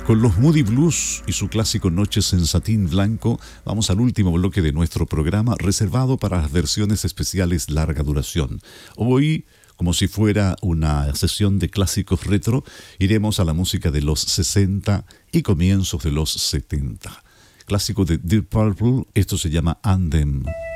Con los Moody Blues y su clásico Noches en Satín Blanco, vamos al último bloque de nuestro programa, reservado para las versiones especiales larga duración. Hoy, como si fuera una sesión de clásicos retro, iremos a la música de los 60 y comienzos de los 70. Clásico de Deep Purple, esto se llama Anthem.